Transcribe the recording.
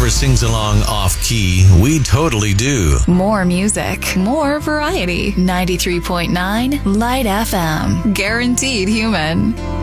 ever sings along off key, we totally do. More music, more variety. 93.9 Light FM. Guaranteed human.